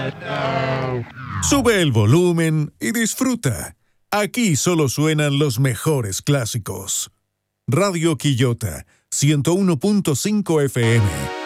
Sube el volumen y disfruta. Aquí solo suenan los mejores clásicos. Radio Quillota, 101.5 FM.